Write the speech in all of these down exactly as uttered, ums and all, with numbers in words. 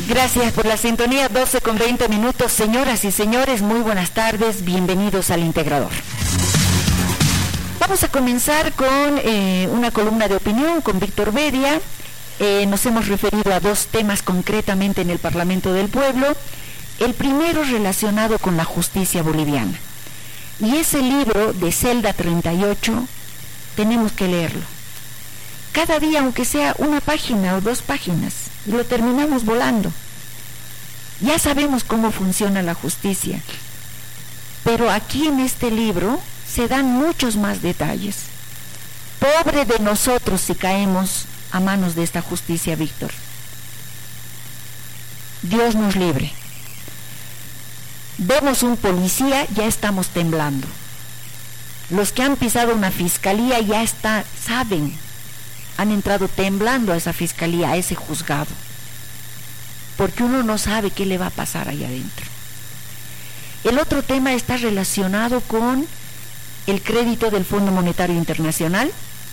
Gracias por la sintonía, doce con veinte minutos. Señoras y señores, muy buenas tardes, bienvenidos al Integrador. Vamos a comenzar con eh, una columna de opinión con Víctor Bedia. Eh, nos hemos referido a dos temas concretamente en el Parlamento del Pueblo. El primero relacionado con la justicia boliviana. Y ese libro de Celda treinta y ocho, tenemos que leerlo. Cada día, aunque sea una página o dos páginas, y lo terminamos volando. Ya sabemos cómo funciona la justicia, pero aquí en este libro se dan muchos más detalles. Pobre de nosotros si caemos a manos de esta justicia, Víctor. Dios nos libre. Vemos un policía, ya estamos temblando. Los que han pisado una fiscalía ya está, saben, han entrado temblando a esa fiscalía, a ese juzgado, porque uno no sabe qué le va a pasar allá adentro. El otro tema está relacionado con el crédito del Fondo Monetario Internacional.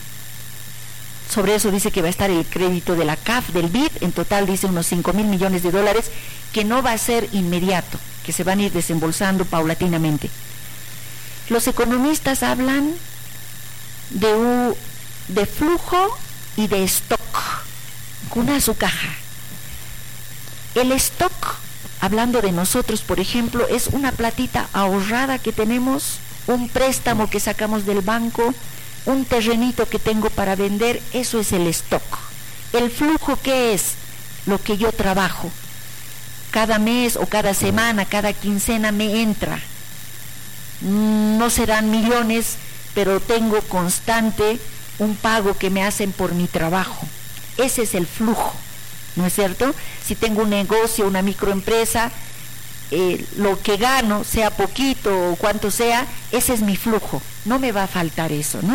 Sobre eso dice que va a estar el crédito de la C A F, del B I D, en total dice unos cinco mil millones de dólares, que no va a ser inmediato, que se van a ir desembolsando paulatinamente. Los economistas hablan de, un, de flujo y de stock, cuna su caja. El stock, hablando de nosotros, por ejemplo, es una platita ahorrada que tenemos, un préstamo que sacamos del banco, un terrenito que tengo para vender, eso es el stock. El flujo, ¿qué es? Lo que yo trabajo. Cada mes o cada semana, cada quincena me entra. No serán millones, pero tengo constante un pago que me hacen por mi trabajo. Ese es el flujo, ¿no es cierto? Si tengo un negocio, una microempresa, eh, lo que gano, sea poquito o cuanto sea, ese es mi flujo. No me va a faltar eso, ¿no?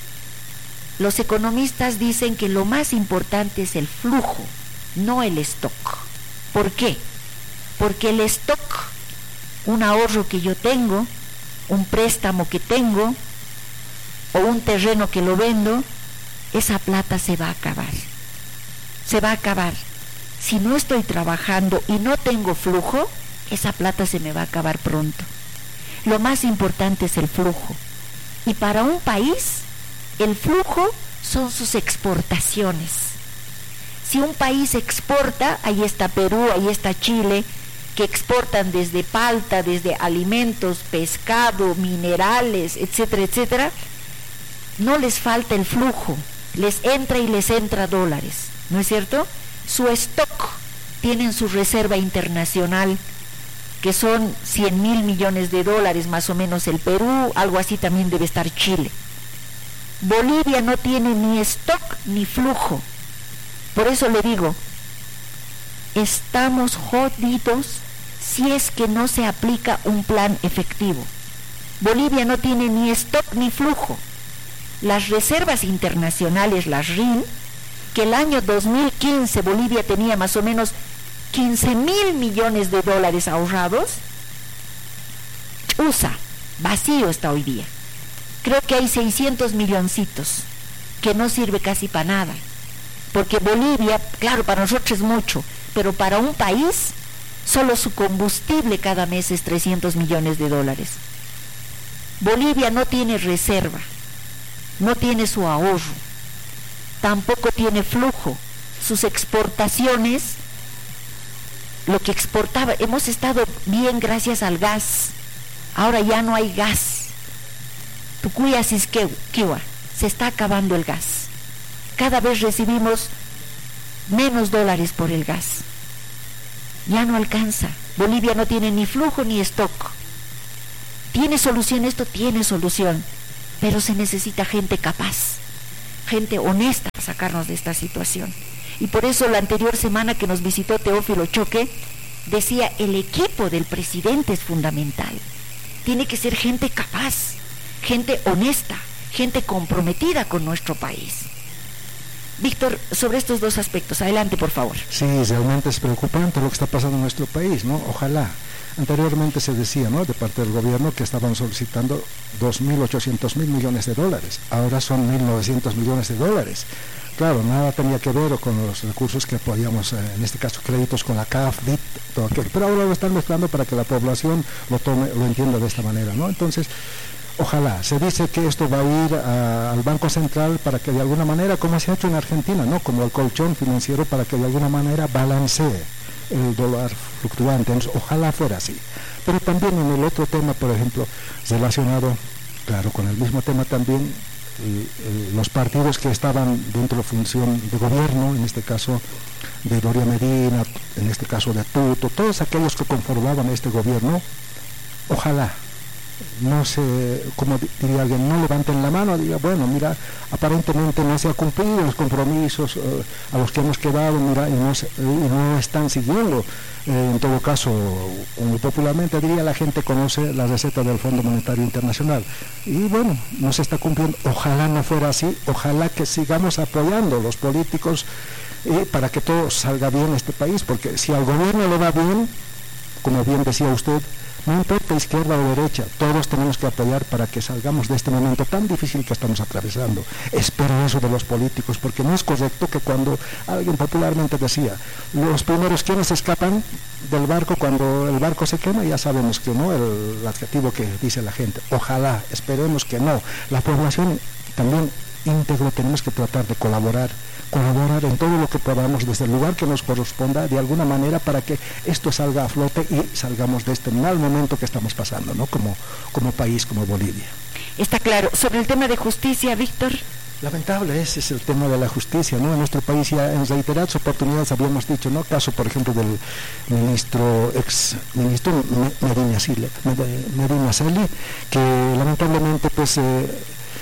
Los economistas dicen que lo más importante es el flujo, no el stock. ¿Por qué? Porque el stock, un ahorro que yo tengo, un préstamo que tengo, o un terreno que lo vendo, esa plata se va a acabar. Se va a acabar. Si no estoy trabajando y no tengo flujo, esa plata se me va a acabar pronto. Lo más importante es el flujo. Y para un país, el flujo son sus exportaciones. Si un país exporta, ahí está Perú, ahí está Chile, que exportan desde palta, desde alimentos, pescado, minerales, etcétera, etcétera, no les falta el flujo, les entra y les entra dólares, ¿no es cierto? Su stock, tienen su reserva internacional, que son cien mil millones de dólares más o menos el Perú, algo así también debe estar Chile. Bolivia no tiene ni stock ni flujo. Por eso le digo, estamos jodidos si es que no se aplica un plan efectivo. Bolivia no tiene ni stock ni flujo. Las reservas internacionales, las R I N, que el año dos mil quince Bolivia tenía más o menos quince mil millones de dólares ahorrados, U S A, vacío está hoy día. Creo que hay seiscientos milloncitos, que no sirve casi para nada, porque Bolivia, claro, para nosotros es mucho, pero para un país, solo su combustible cada mes es trescientos millones de dólares. Bolivia no tiene reserva, no tiene su ahorro, tampoco tiene flujo. Sus exportaciones, lo que exportaba, hemos estado bien gracias al gas, ahora ya no hay gas. Tucuya Sisquewa, se está acabando el gas. Cada vez recibimos menos dólares por el gas. Ya no alcanza. Bolivia no tiene ni flujo ni stock. ¿Tiene solución esto? Tiene solución, pero se necesita gente capaz, gente honesta para sacarnos de esta situación. Y por eso la anterior semana que nos visitó Teófilo Choque, decía, el equipo del presidente es fundamental. Tiene que ser gente capaz, gente honesta, gente comprometida con nuestro país. Víctor, sobre estos dos aspectos, adelante por favor. Sí, realmente es preocupante lo que está pasando en nuestro país, ¿no? Ojalá. Anteriormente se decía, ¿no?, de parte del gobierno que estaban solicitando dos mil ochocientos mil millones de dólares, ahora son mil novecientos millones de dólares. Claro, nada tenía que ver con los recursos que podíamos, eh, en este caso créditos con la C A F, D I T, todo aquello. Pero ahora lo están mezclando para que la población lo tome, lo entienda de esta manera, ¿no? Entonces, ojalá, se dice que esto va a ir a, al Banco Central para que de alguna manera, como se ha hecho en Argentina, ¿no? Como el colchón financiero, para que de alguna manera balancee el dólar fluctuante. Entonces, ojalá fuera así. Pero también en el otro tema, por ejemplo, relacionado, claro, con el mismo tema también, el, el, los partidos que estaban dentro de función de gobierno, en este caso de Doria Medina, en este caso de Tuto, todos aquellos que conformaban este gobierno, ojalá, no se, como diría alguien, no levanten la mano, diga, bueno, mira, aparentemente no se han cumplido los compromisos eh, a los que hemos quedado, mira, y no, se, y no están siguiendo. Eh, en todo caso, como popularmente diría, la gente conoce la receta del Fondo Monetario Internacional. Y bueno, no se está cumpliendo. Ojalá no fuera así, ojalá que sigamos apoyando a los políticos eh, para que todo salga bien en este país, porque si al gobierno le va bien, como bien decía usted, no importa izquierda o derecha, todos tenemos que apoyar para que salgamos de este momento tan difícil que estamos atravesando. Espero eso de los políticos, porque no es correcto que cuando alguien popularmente decía, los primeros quienes escapan del barco cuando el barco se quema, ya sabemos que no, el, el adjetivo que dice la gente. Ojalá, esperemos que no. La población también íntegro tenemos que tratar de colaborar, colaborar en todo lo que podamos desde el lugar que nos corresponda de alguna manera para que esto salga a flote y salgamos de este mal momento que estamos pasando, ¿no? Como, como país, como Bolivia. Está claro. Sobre el tema de justicia, Víctor. Lamentable, ese es el tema de la justicia, ¿no? En nuestro país ya en reiteradas oportunidades habíamos dicho, ¿no? Caso, por ejemplo, del ministro, ex ministro Medina Celi, Medina Celi, que lamentablemente, pues, eh,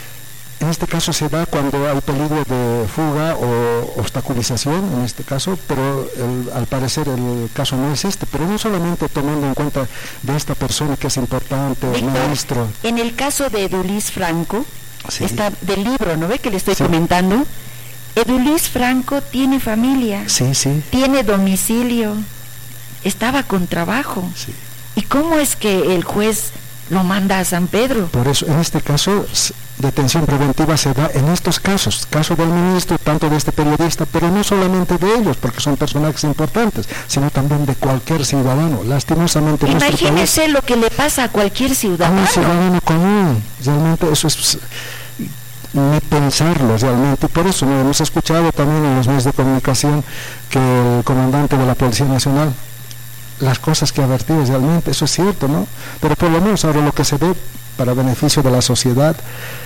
en este caso se da cuando hay peligro de fuga o obstaculización, en este caso, pero el, al parecer el caso no es este, pero no solamente tomando en cuenta de esta persona que es importante, Víctor, ministro. En el caso de Edulis Franco, sí. Está del libro, ¿no ve que le estoy sí. comentando? Edulis Franco tiene familia, sí, sí. tiene domicilio, estaba con trabajo. Sí. ¿Y cómo es que el juez lo manda a San Pedro? Por eso, en este caso, detención preventiva se da en estos casos, caso del ministro, tanto de este periodista, pero no solamente de ellos, porque son personajes importantes, sino también de cualquier ciudadano. Lastimosamente, imagínese país, lo que le pasa a cualquier ciudadano. A un ciudadano común, realmente eso es ni pensarlo realmente. Por eso ¿no? hemos escuchado también en los medios de comunicación que el comandante de la Policía Nacional, las cosas que ha vertido realmente, eso es cierto, ¿no? Pero por lo menos ahora lo que se ve para beneficio de la sociedad,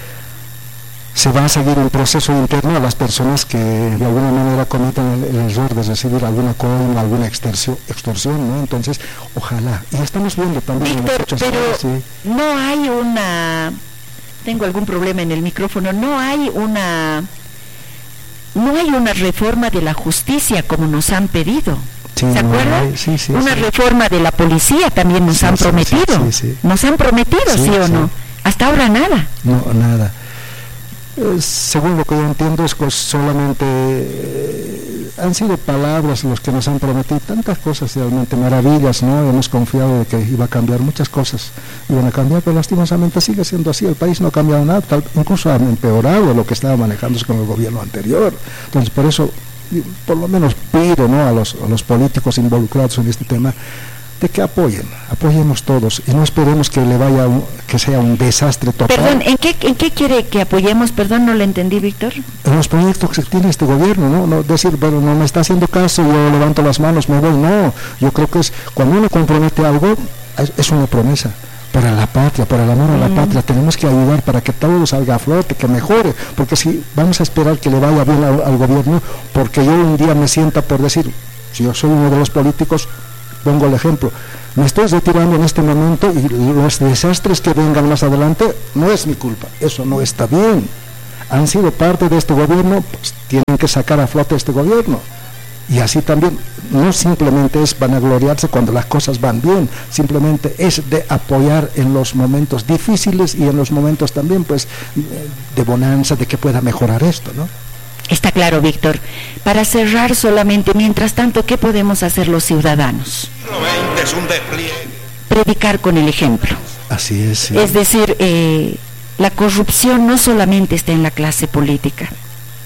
se va a seguir un proceso interno a las personas que de alguna manera cometen el, el error de recibir alguna coima, alguna extorsión, extorsión, ¿no? Entonces, ojalá. Y estamos viendo también... Víctor, en pero casos, sí. no hay una... Tengo algún problema en el micrófono. No hay una... No hay una reforma de la justicia como nos han pedido. Sí, ¿se acuerdan? No, sí, sí, una sí. reforma de la policía también nos sí, han sí, prometido. Sí, sí, sí. Nos han prometido, ¿sí, ¿sí o sí. no? Hasta ahora nada. No, nada. Eh, según lo que yo entiendo es que solamente eh, han sido palabras los que nos han prometido tantas cosas realmente maravillas, ¿no? Hemos confiado de que iba a cambiar muchas cosas, iban a cambiar, pero lastimosamente sigue siendo así. El país no ha cambiado nada, tal, incluso han empeorado lo que estaba manejándose con el gobierno anterior. Entonces, por eso por lo menos pido, ¿no? a, los, a los políticos involucrados en este tema de que apoyen, apoyemos todos y no esperemos que le vaya un, que sea un desastre total. Perdón, ¿en qué, ¿en qué quiere que apoyemos? Perdón, no le entendí, Víctor. En los proyectos que tiene este gobierno, ¿no? No decir, bueno, no me está haciendo caso, yo levanto las manos, me voy, no. Yo creo que es, cuando uno compromete algo, es, es una promesa. Para la patria, para el amor a la mm. patria, tenemos que ayudar para que todo salga a flote, que mejore, porque si vamos a esperar que le vaya bien al, al gobierno, porque yo un día me sienta por decir, si yo soy uno de los políticos, pongo el ejemplo, me estoy retirando en este momento y los desastres que vengan más adelante no es mi culpa, eso no está bien, han sido parte de este gobierno, pues tienen que sacar a flote este gobierno. Y así también, no simplemente es vanagloriarse cuando las cosas van bien, simplemente es de apoyar en los momentos difíciles y en los momentos también, pues, de bonanza, de que pueda mejorar esto, ¿no? Está claro, Víctor. Para cerrar solamente, mientras tanto, ¿qué podemos hacer los ciudadanos? Es un despliegue. Predicar con el ejemplo. Así es. Sí. Es decir, eh, la corrupción no solamente está en la clase política.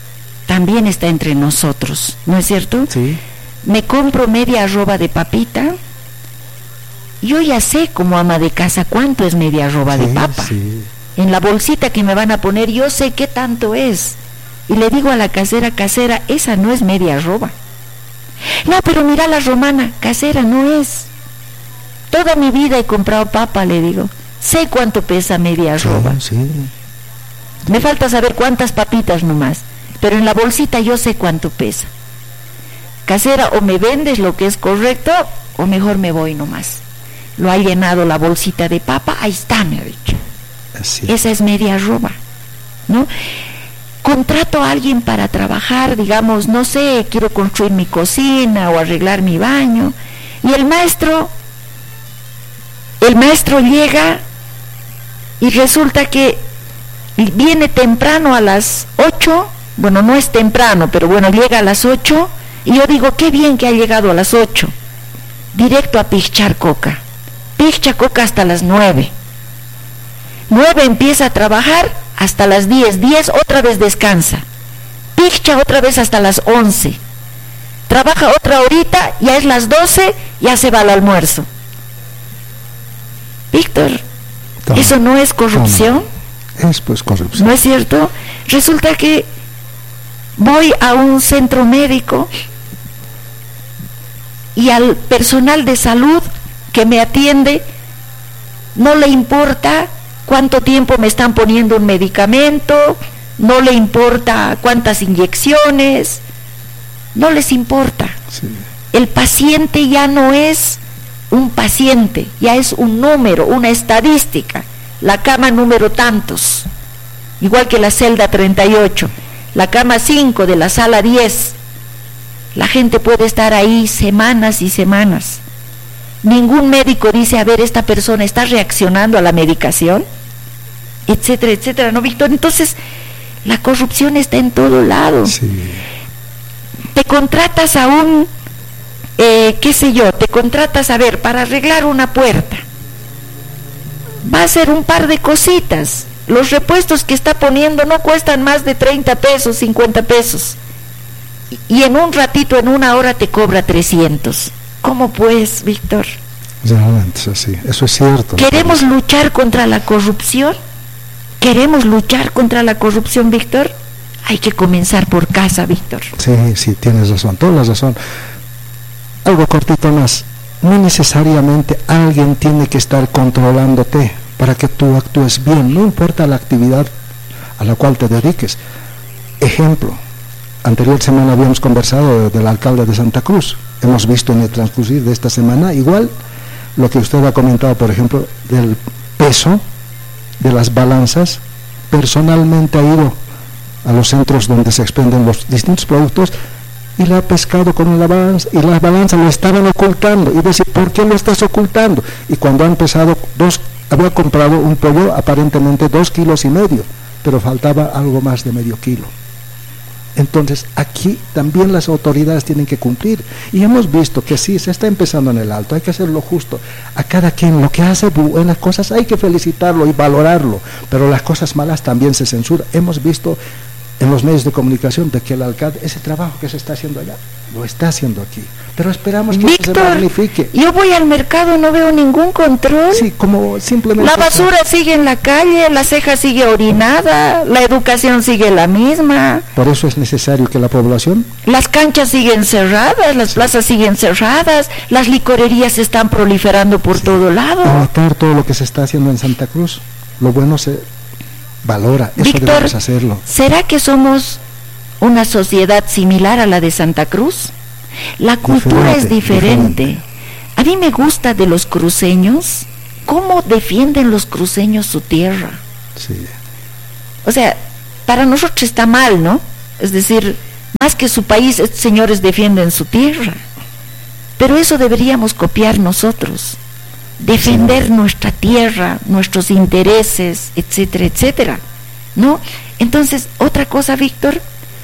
también está entre nosotros, ¿no es cierto? Sí. Me compro media arroba de papita. Yo ya sé como ama de casa cuánto es media arroba Sí, de papa. sí. En la bolsita que me van a poner yo sé qué tanto es. Y le digo a la casera, casera, esa no es media arroba. No, pero mira la romana, casera, no es. Toda mi vida he comprado papa, le digo. Sé cuánto pesa media arroba. Sí, sí. Me falta saber cuántas papitas nomás. Pero en la bolsita yo sé cuánto pesa. Casera, o me vendes lo que es correcto, o mejor me voy nomás. Lo ha llenado la bolsita de papa, ahí está, me ha dicho. Así. Esa es media arroba, ¿no? Contrato a alguien para trabajar, digamos, no sé, quiero construir mi cocina o arreglar mi baño, y el maestro, el maestro llega y resulta que viene temprano a las ocho, bueno, no es temprano, pero bueno, llega a las ocho, y yo digo, qué bien que ha llegado a las ocho, directo a pichar coca, picha coca hasta las nueve, nueve empieza a trabajar hasta las diez, diez otra vez descansa, picha otra vez hasta las once, trabaja otra horita, ya es las doce, ya se va al almuerzo. Víctor, Toma. ¿eso no es corrupción? Toma. Es pues corrupción. ¿No es cierto? Resulta que voy a un centro médico y al personal de salud que me atiende no le importa cuánto tiempo me están poniendo un medicamento, no le importa cuántas inyecciones, no les importa. Sí. El paciente ya no es un paciente, ya es un número, una estadística, la cama número tantos, igual que la celda treinta y ocho, la cama cinco de la sala diez, la gente puede estar ahí semanas y semanas. Ningún médico dice, a ver, esta persona está reaccionando a la medicación, etcétera, etcétera, ¿no, Víctor? Entonces, la corrupción está en todo lado. Sí. Te contratas a un, eh, qué sé yo, te contratas, a ver, para arreglar una puerta. Va a ser un par de cositas. Los repuestos que está poniendo no cuestan más de treinta pesos, cincuenta pesos. Y, y en un ratito, en una hora, te cobra trescientos. ¿Cómo pues, Víctor? Realmente es así, eso es cierto. ¿Queremos luchar contra la corrupción? ¿Queremos luchar contra la corrupción, Víctor? Hay que comenzar por casa, Víctor. Sí, sí, tienes razón, toda la razón. Algo cortito más. No necesariamente alguien tiene que estar controlándote para que tú actúes bien, no importa la actividad a la cual te dediques. Ejemplo, anterior semana habíamos conversado del alcalde de Santa Cruz. Hemos visto en el transcurrir de esta semana igual lo que usted ha comentado, por ejemplo, del peso de las balanzas. Personalmente ha ido a los centros donde se expenden los distintos productos y la ha pescado con una balanza, y las balanzas lo estaban ocultando, y decir, ¿por qué lo estás ocultando? Y cuando ha empezado, dos, había comprado un pollo aparentemente dos kilos y medio, pero faltaba algo más de medio kilo. Entonces aquí también las autoridades tienen que cumplir, y hemos visto que sí, se está empezando en el alto, hay que hacerlo justo, a cada quien lo que hace buenas cosas hay que felicitarlo y valorarlo, pero las cosas malas también se censuran. Hemos visto en los medios de comunicación de que el alcalde, ese trabajo que se está haciendo allá, lo está haciendo aquí, pero esperamos que Víctor, eso se magnifique. Yo voy al mercado, no veo ningún control. Sí, como simplemente la basura está... sigue en la calle, la ceja sigue orinada, la educación sigue la misma. Por eso es necesario que la población... Las canchas siguen cerradas, las sí. plazas siguen cerradas, las licorerías se están proliferando por sí. todo lado. Imitar todo lo que se está haciendo en Santa Cruz, lo bueno se valora, eso Víctor, debemos hacerlo. ¿Será que somos una sociedad similar a la de Santa Cruz? La cultura diferente, es diferente. diferente. A mí me gusta de los cruceños, cómo defienden los cruceños su tierra. Sí. O sea, para nosotros está mal, ¿no? Es decir, más que su país, estos señores defienden su tierra. Pero eso deberíamos copiar nosotros. Defender sí. nuestra tierra, nuestros intereses, etcétera, etcétera, ¿no? Entonces, otra cosa, Víctor,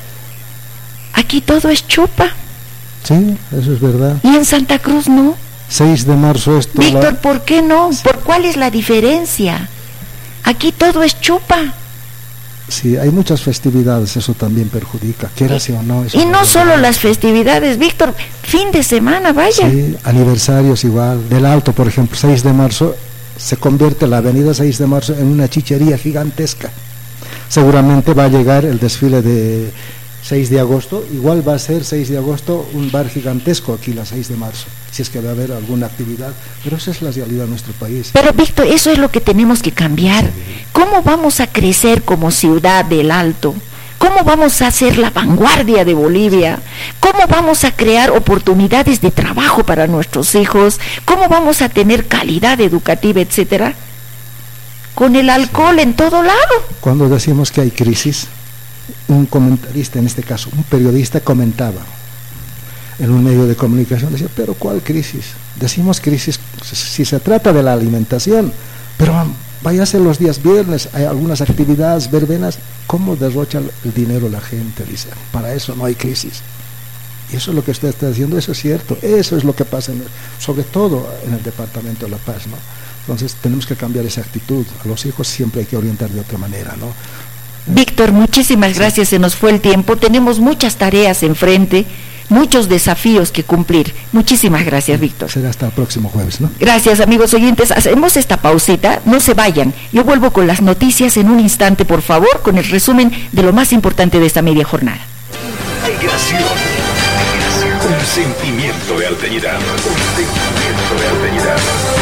aquí todo es chupa. Sí, eso es verdad. Y en Santa Cruz no. seis de marzo esto. Víctor, la... ¿por qué no? ¿Por cuál es la diferencia? Aquí todo es chupa. Sí, hay muchas festividades, eso también perjudica, quieras o no. Y no solo las festividades, Víctor, fin de semana, vaya. Sí, aniversarios igual, del Alto, por ejemplo, seis de marzo, se convierte la avenida seis de marzo en una chichería gigantesca. Seguramente va a llegar el desfile de seis de agosto, igual va a ser seis de agosto un bar gigantesco aquí la seis de marzo, si es que va a haber alguna actividad, pero esa es la realidad de nuestro país. Pero Víctor, eso es lo que tenemos que cambiar. Sí. ¿Cómo vamos a crecer como ciudad del Alto? ¿Cómo vamos a ser la vanguardia de Bolivia? ¿Cómo vamos a crear oportunidades de trabajo para nuestros hijos? ¿Cómo vamos a tener calidad educativa, etcétera? Con el alcohol sí. en todo lado. Cuando decimos que hay crisis, un comentarista, en este caso un periodista, comentaba en un medio de comunicación, decía, pero ¿cuál crisis? Decimos crisis si se trata de la alimentación, pero váyase los días viernes, hay algunas actividades, verbenas, ¿cómo derrocha el dinero la gente? Dice, para eso no hay crisis. Y eso es lo que usted está diciendo, eso es cierto, eso es lo que pasa, en, sobre todo en el Departamento de La Paz, ¿no? Entonces tenemos que cambiar esa actitud, a los hijos siempre hay que orientar de otra manera, ¿no? Víctor, muchísimas gracias, se nos fue el tiempo, tenemos muchas tareas enfrente, muchos desafíos que cumplir. Muchísimas gracias, Víctor. Será hasta el próximo jueves, ¿no? Gracias, amigos oyentes. Hacemos esta pausita, no se vayan. Yo vuelvo con las noticias en un instante, por favor, con el resumen de lo más importante de esta media jornada. Integración. Un sentimiento de alteridad. Un sentimiento de alteridad.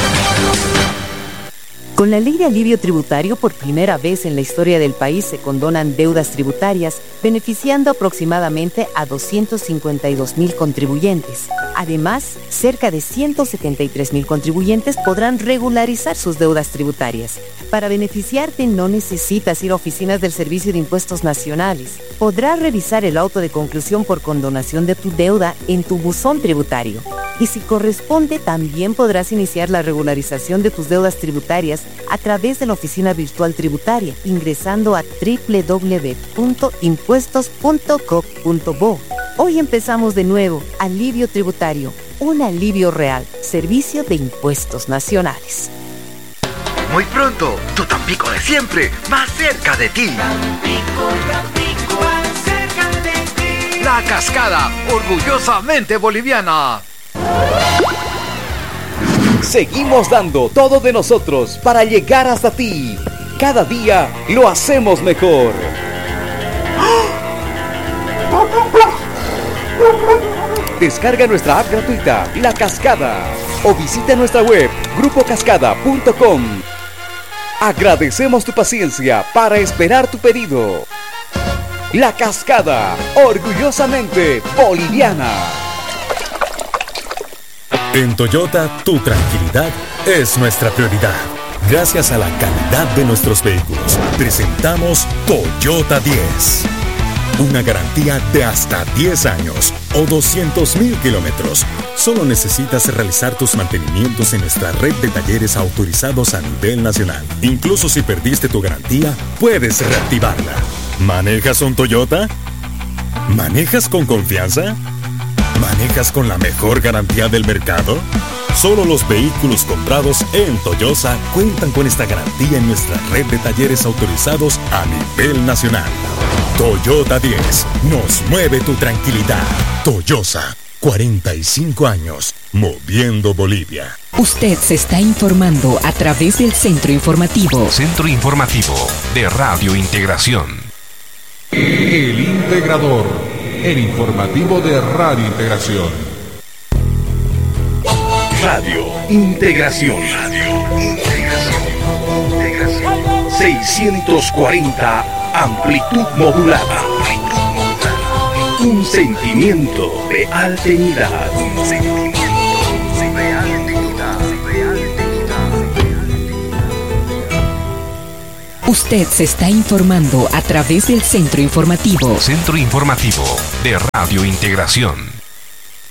Con la ley de alivio tributario, por primera vez en la historia del país se condonan deudas tributarias, beneficiando aproximadamente a doscientos cincuenta y dos mil contribuyentes. Además, cerca de ciento setenta y tres mil contribuyentes podrán regularizar sus deudas tributarias. Para beneficiarte no necesitas ir a oficinas del Servicio de Impuestos Nacionales. Podrás revisar el auto de conclusión por condonación de tu deuda en tu buzón tributario. Y si corresponde, también podrás iniciar la regularización de tus deudas tributarias a través de la oficina virtual tributaria, ingresando a doble u doble u doble u punto impuestos punto gov punto bo. Hoy empezamos de nuevo. Alivio tributario, un alivio real. Servicio de Impuestos Nacionales. Muy pronto, tu Tampico de siempre, más cerca de ti. Tampico, Tampico, más cerca de ti. La Cascada, orgullosamente boliviana. Seguimos dando todo de nosotros para llegar hasta ti. Cada día lo hacemos mejor. Descarga nuestra app gratuita, La Cascada, o visita nuestra web, grupo cascada punto com. Agradecemos tu paciencia para esperar tu pedido. La Cascada, orgullosamente boliviana. En Toyota, tu tranquilidad es nuestra prioridad. Gracias a la calidad de nuestros vehículos, presentamos Toyota diez. Una garantía de hasta diez años o doscientos mil kilómetros. Solo necesitas realizar tus mantenimientos en nuestra red de talleres autorizados a nivel nacional. Incluso si perdiste tu garantía, puedes reactivarla. ¿Manejas un Toyota? ¿Manejas con confianza? ¿Manejas con la mejor garantía del mercado? Solo los vehículos comprados en Toyosa cuentan con esta garantía en nuestra red de talleres autorizados a nivel nacional. Toyota diez, nos mueve tu tranquilidad. Toyosa, cuarenta y cinco años, moviendo Bolivia. Usted se está informando a través del Centro Informativo. Centro Informativo de Radio Integración. El Integrador, el informativo de Radio Integración. Radio Integración. Radio Integración. Integración. seiscientos cuarenta amplitud modulada. Un sentimiento de alteridad. Un sentimiento de alteridad. Usted se está informando a través del Centro Informativo. Centro Informativo de Radio Integración.